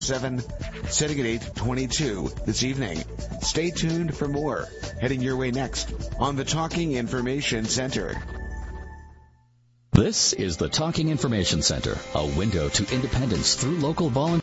7, setting at 8:22 this evening. Stay tuned for more. Heading your way next on the Talking Information Center. This is the Talking Information Center, a window to independence through local volunteers.